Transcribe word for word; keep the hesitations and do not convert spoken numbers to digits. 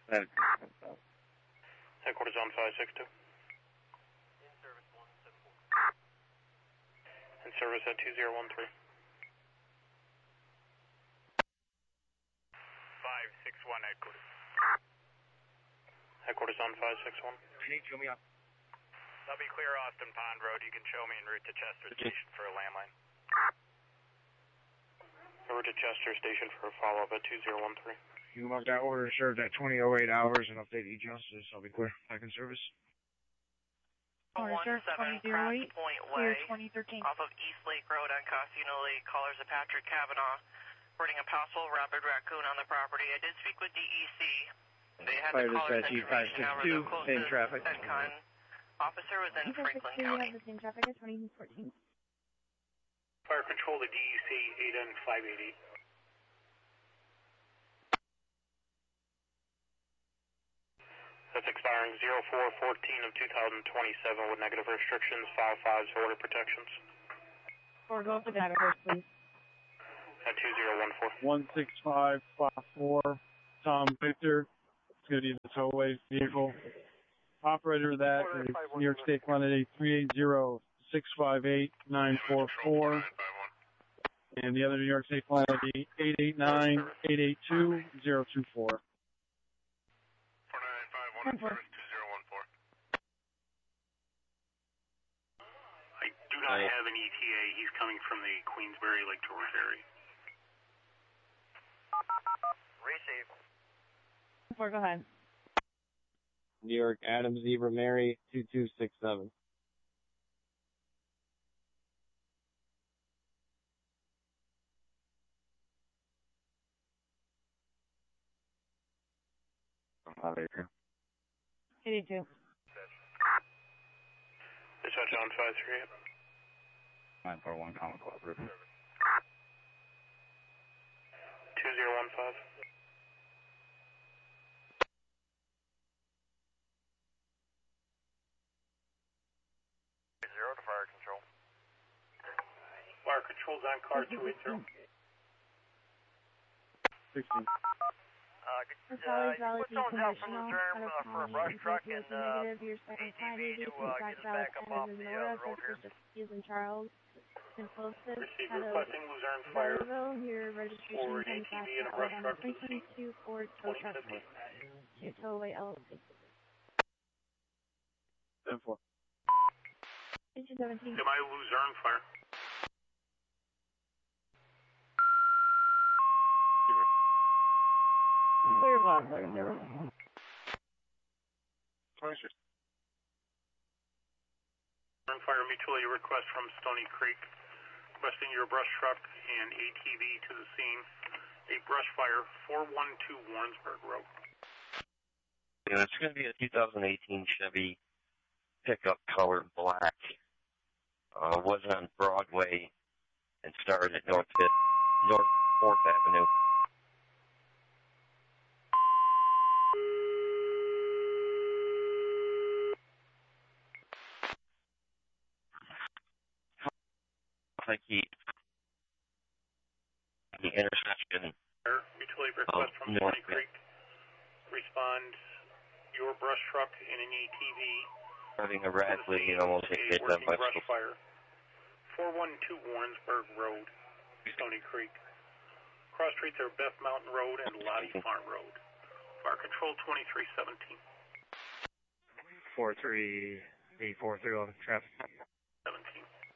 Headquarters on five six two. In service one seven four. In service at two zero one three. five six one headquarters. Headquarters on five six one. Can you show me up? That'll be clear Austin Pond Road. You can show me en route to Chester Station for a landline. En route to Chester Station for a follow-up at two zero one three. You mark that order served at twenty oh eight hours and update E-Justice. I'll be clear. Back in service. Order served twenty oh eight, clear twenty thirteen. Off of East Lake Road on Casino Lake. Callers of Patrick Kavanaugh. Reporting a possible rabid raccoon on the property. I did speak with D E C. They had the caller's information. However, the closest CENTCON officer was in Franklin County. We have the same traffic as twenty fourteen. Fire control to D E C eight N five eight eight. That's expiring zero four fourteen of two thousand twenty-seven with negative restrictions, file fives, order protections. Or go to data first, please. At two zero one four. one six five five four, Tom Victor. It's going to be the towaway vehicle. Operator of that is New York State quantity three eight zero six five eight nine four four. And the other New York State quantity eight eight nine eight eight two zero two four. four nine five one service two zero one four. I do not have an E T A. He's coming from the Queensbury Lake George area. Receive. Four, go ahead. New York Adams Zebra Mary two two six seven. eighty-two. Dispatch on five three eight. nine four one, Common Cooperative. two zero one five. Zero to fire control. Fire control's on car two eight zero. sixteen. Uh, The uh, Valley you Valley put someone down from the Conventional, term out uh, of for a County, brush truck and and uh, negative, your second A T party, V to East uh, Black get us Valley, back up off and the Nora, uh, road here. Hughes and Charles, and closest, Receive out of requesting Luzerne Fire Belleville, your registration for an comes A T back V and a out brush on truck three to the scene. twenty-two Ford tow truck twenty fifteen. to Towaway L L C. ten four. Station seventeen. Am I Luzerne Fire? Clear block, never mind. twenty-six. Luzerne Fire mutually request from Stony Creek, requesting your brush truck and A T V to the scene. A brush fire, four one two Warrensburg Road. Yeah, it's going to be a two thousand eighteen Chevy pickup colored black. Uh, was on Broadway and started at North Fifth, North Fourth Avenue. Like he, the intersection. Mutually request from Stony Creek. Respond, your brush truck and an A T V. Having a Radley and almost hit A it working by brush fire. four one two Warrensburg Road, Stony Creek. Cross streets are Beth Mountain Road and Lottie Farm Road. Fire control twenty-three seventeen. four three eight four three on traffic.